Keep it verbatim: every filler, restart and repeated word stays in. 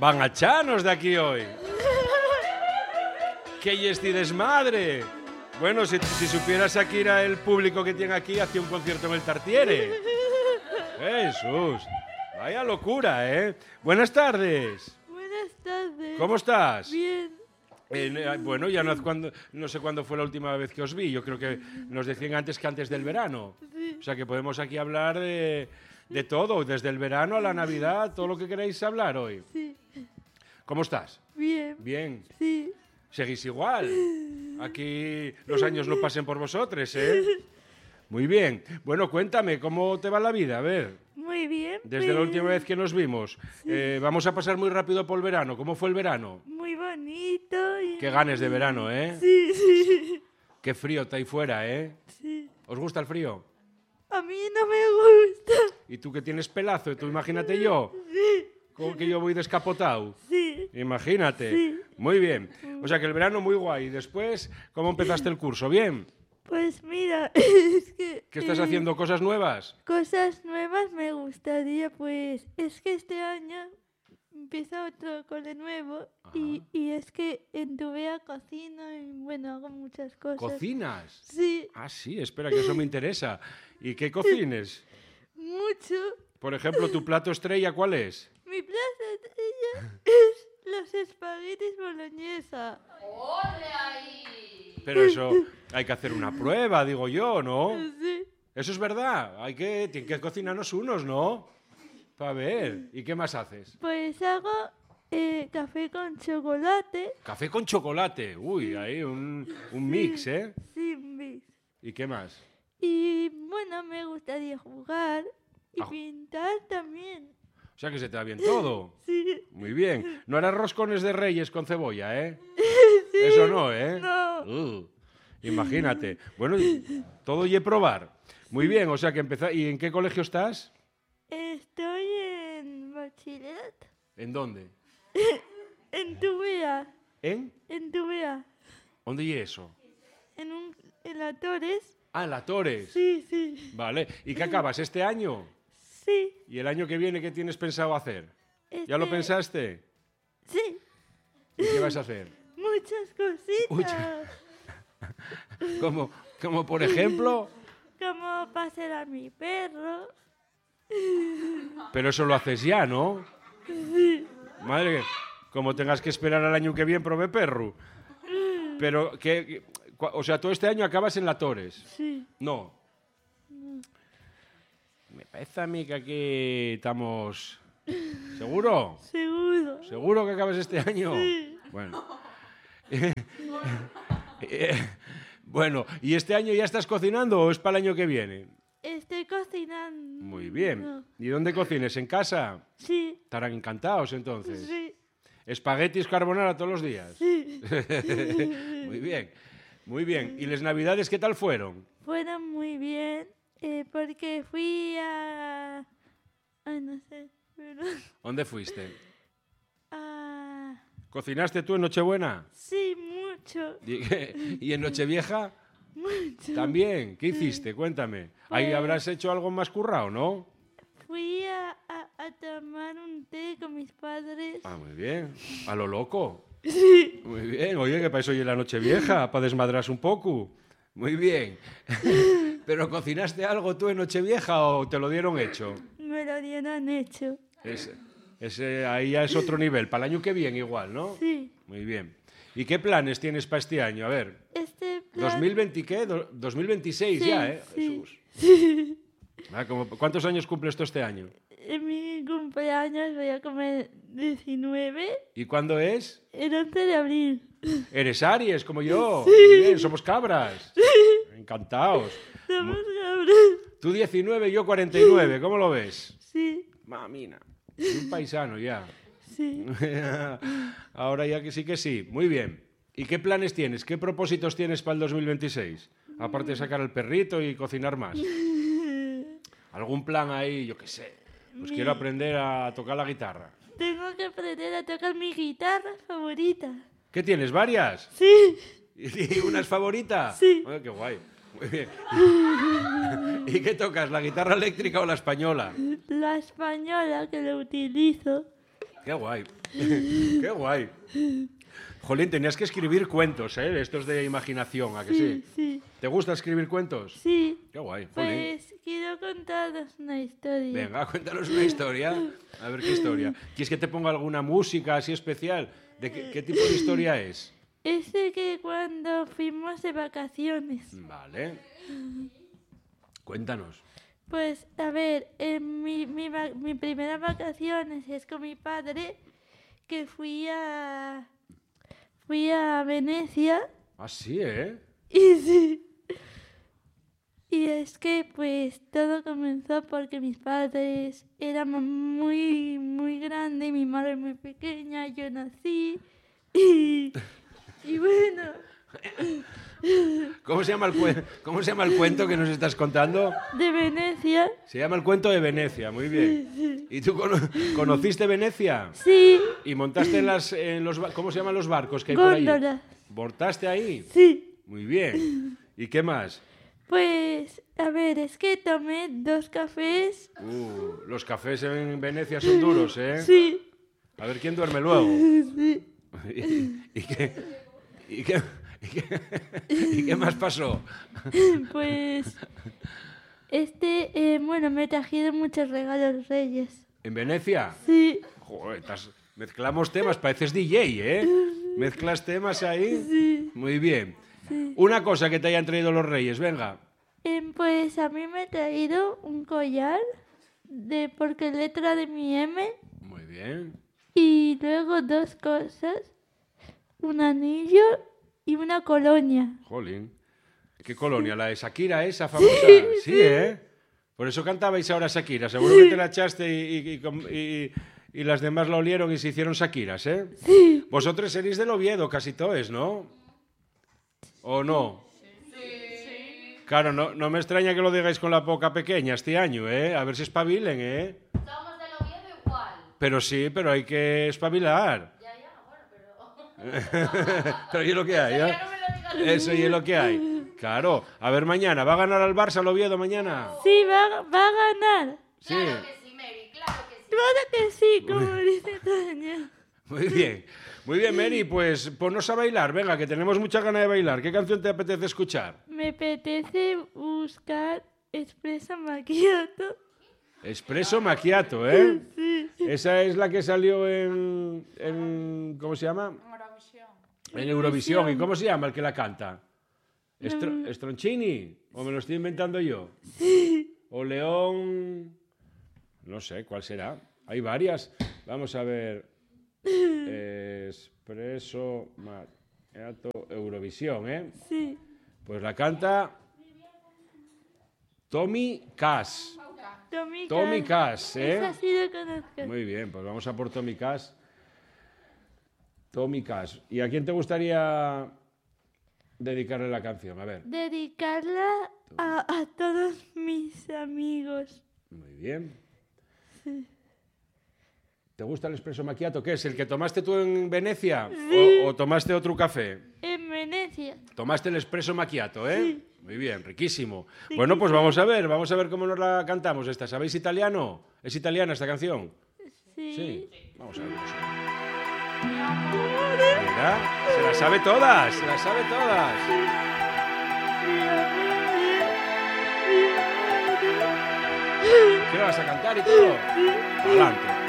Van a chanos de aquí hoy. ¡Qué yesti desmadre! Bueno, si, si supieras, Shakira, el público que tiene aquí, hacía un concierto en el Tartiere. Jesús, vaya locura, ¿eh? Buenas tardes. Buenas tardes. ¿Cómo estás? Bien. Eh, bueno, ya no, hace cuándo- no sé cuándo fue la última vez que os vi. Yo creo que nos decían antes que antes del verano. Sí. O sea que podemos aquí hablar de, de todo, desde el verano a la Navidad, todo lo que queráis hablar hoy. Sí. ¿Cómo estás? Bien. Bien. Sí. Seguís igual. Aquí los años no pasen por vosotros, ¿eh? Muy bien. Bueno, cuéntame, ¿cómo te va la vida? A ver, Muy bien. desde la pues, última vez que nos vimos. Eh, vamos a pasar muy rápido por el verano. ¿Cómo fue el verano? Muy bonito. Y... Qué ganes de verano, ¿eh? Sí, sí. Qué frío está ahí fuera, ¿eh? Sí. ¿Os gusta el frío? A mí no me gusta. ¿Y tú que tienes pelazo? ¿Tú imagínate yo? Sí. ¿Cómo que yo voy descapotado? Sí. Imagínate. Sí. Muy bien. O sea que el verano muy guay. Después, ¿cómo empezaste el curso? ¿Bien? Pues mira, es que... ¿Qué estás eh, haciendo? ¿Cosas nuevas? Cosas nuevas me gustaría, pues es que este año empieza otro cole nuevo y, y es que en Tuvea cocino y bueno, hago muchas cosas. ¿Cocinas? Sí, Ah, sí, espera, que eso me interesa. ¿Y qué cocines? mucho. Por ejemplo, ¿tu plato estrella cuál es? Mi plato estrella es los espaguetis boloñesa. Pero eso hay que hacer una prueba, digo yo, ¿no? Sí. Eso es verdad. Hay que, tienen que cocinarnos unos, ¿no? Para ver. ¿Y qué más haces? Pues hago eh, café con chocolate. Café con chocolate. Uy, ahí un, un mix, ¿eh? Sí, un mix. ¿Y qué más? Y bueno, me gustaría jugar y Ah. pintar también. O sea que se te da bien todo. Sí. Muy bien. No harás roscones de reyes con cebolla, ¿eh? Eso no, ¿eh? No. Uh, imagínate. Bueno, todo y probar. Muy bien, o sea que empezá... ¿Y en qué colegio estás? Estoy en bachillerato. ¿En dónde? En Tuvea. ¿En? En Tuvea. ¿Dónde y eso? En, un, en la Torres. Ah, en la Torres. Sí, sí. Vale. ¿Y qué acabas este año? Sí. ¿Y el año que viene qué tienes pensado hacer? ¿Ya lo Este- pensaste? Sí. ¿Y qué vas a hacer? Muchas cositas. Muchas. Como, como por ejemplo... Como pasear a mi perro. Pero eso lo haces ya, ¿no? Madre, como tengas que esperar al año que viene, prove perro. Pero, ¿qué, cua- o sea, todo este año acabas en la Torres. Sí. No. Me parece a mí que aquí estamos... ¿Seguro? Seguro. ¿Seguro que acabas este año? Sí. Bueno. Eh, bueno, ¿y este año ya estás cocinando o es para el año que viene? Estoy cocinando. Muy bien. ¿Y dónde cocines? ¿En casa? Sí. Estarán encantados entonces. Sí. ¿Espaguetis carbonara todos los días? Sí. Muy bien, muy bien. ¿Y las navidades qué tal fueron? Fueron muy bien eh, porque fui a... Ay, no sé. Pero... ¿Dónde fuiste? a... ¿Cocinaste tú en Nochebuena? Sí, mucho. ¿Y, qué- y en Nochevieja? Mucho. También. ¿Qué hiciste? Cuéntame. Ahí Pues- habrás hecho algo más currado, ¿no? Fui a, a, a tomar un té con mis padres. Ah, muy bien. A lo loco. Sí. Muy bien. Oye, que para eso oye la Nochevieja, para desmadrarse un poco. Muy bien. ¿Pero cocinaste algo tú en Nochevieja o te lo dieron hecho? Me lo dieron hecho. Ese, ese, ahí ya es otro nivel. Para el año que viene igual, ¿no? Sí. Muy bien. ¿Y qué planes tienes para este año? A ver, Este plan... ¿dos mil veinte qué? Do- dos mil veintiséis Sí, ya, ¿eh? sí. Jesús. Sí. Ah, como- ¿Cuántos años cumples tú este año? En mi cumpleaños voy a comer diecinueve, ¿Y cuándo es? el once de abril. Eres Aries, como yo. Muy bien, somos cabras. Encantados. Somos cabros. Tú diecinueve, yo cuarenta y nueve. ¿Cómo lo ves? Sí, Mamina. Un paisano ya. sí. Ahora ya que sí que sí. Muy bien. ¿Y qué planes tienes? ¿Qué propósitos tienes para el dos mil veintiséis? Aparte de sacar al perrito y cocinar más. ¿Algún plan ahí? Yo qué sé. Pues quiero aprender a tocar la guitarra. Tengo que aprender a tocar mi guitarra favorita. ¿Qué tienes? ¿Varias? Sí, ¿Y una es favorita? Sí. Ay, qué guay. Muy bien. ¿Y qué tocas? ¿La guitarra eléctrica o la española? la española que lo utilizo. Qué guay. Qué guay. Jolín, tenías que escribir cuentos, ¿eh? Estos de imaginación, ¿a que sí? Sí, sí. ¿Te gusta escribir cuentos? Sí. Qué guay, jolín. Pues quiero contaros una historia. Venga, cuéntanos una historia. A ver qué historia. ¿Quieres que te ponga alguna música así especial? ¿De qué, qué tipo de historia es? Es de que cuando fuimos de vacaciones. Vale. Cuéntanos. Pues, a ver, en mi, mi, va- mi primera vacaciones es con mi padre, que fui a... Fui a Venecia. Ah, sí, ¿eh? Y sí. Y es que pues todo comenzó porque mis padres eran muy, muy grandes y mi madre muy pequeña, yo nací y, y bueno, ¿Cómo se llama el cuen- ¿Cómo se llama el cuento que nos estás contando? de Venecia, Se llama El cuento de Venecia, muy bien. ¿Y tú cono- conociste Venecia? sí, ¿Y montaste en las, en los, ba- ¿cómo se llaman los barcos que hay por ahí? góndolas, ¿Montaste ahí? sí. Muy bien. ¿Y qué más? Pues, a ver, es que tomé dos cafés, Uh, los cafés en Venecia son duros, ¿eh? sí, A ver quién duerme luego. sí. ¿Y, y qué, y, qué, y, qué, y qué más pasó? Pues, este, eh, bueno, me trajeron muchos regalos reyes, ¿En Venecia? sí. Joder, estás- mezclamos temas, pareces D J, ¿eh? Mezclas temas ahí. Sí. Muy bien. Una cosa que te hayan traído los reyes, venga. Em, pues a mí me he traído un collar de porque letra de mi M Muy bien. y luego dos cosas, un anillo y una colonia. Jolín. ¿Qué colonia? ¿La de Shakira esa famosa? Sí, ¿eh? Por eso cantabais ahora Shakira. Seguro que te la echaste y, y- y com- y- y las demás la olieron y se hicieron Shakiras, ¿eh? Sí. Vosotros seréis del Oviedo, casi todos, ¿no? ¿O no? Claro, no, no me extraña que lo digáis con la boca pequeña este año, ¿eh? A ver si espabilen, ¿eh? Somos del Oviedo igual. Pero sí, pero hay que espabilar. Ya, ya, bueno, pero... Pero y es lo que hay, ¿eh? Ya no me lo digas. Eso y es lo que hay. Claro. A ver, mañana, ¿va a ganar al Barça el Oviedo mañana? Sí, va, va a ganar. Sí. Claro que sí, Mary, claro que sí. Claro que sí, como dice Tania. Muy bien. Muy bien, Mary, pues ponnos a bailar. Venga, que tenemos mucha ganas de bailar. ¿Qué canción te apetece escuchar? Me apetece buscar Espresso Macchiato. Espresso Macchiato, ¿eh? Sí. Esa es la que salió en, en ¿cómo se llama? En Eurovisión. ¿Y cómo se llama el que la canta? Estro- ¿Stroncini? ¿O me lo estoy inventando yo? ¿O León? No sé, ¿cuál será? Hay varias. Vamos a ver. Espresso Macchiato Eurovisión, ¿eh? Sí. Pues la canta Tommy Cash. Tommy, Tommy Cash. Cash, ¿eh? Esa sí la conozco. Muy bien, pues vamos a por Tommy Cash. Tommy Cash. ¿Y a quién te gustaría dedicarle la canción? A ver. Dedicarla a, a todos mis amigos. Muy bien. ¿Te gusta el espresso macchiato? ¿Qué es? ¿El que tomaste tú en Venecia? Sí. ¿O, o tomaste otro café? En Venecia. Tomaste el espresso macchiato, ¿eh? Muy bien, riquísimo. Bueno, pues vamos a ver, vamos a ver cómo nos la cantamos esta. ¿Sabéis italiano? ¿Es italiana esta canción? Sí. Sí. Vamos a ver. Vamos a ver. Mira, se las sabe todas, se las sabe todas. ¿Qué vas a cantar y todo? Adelante.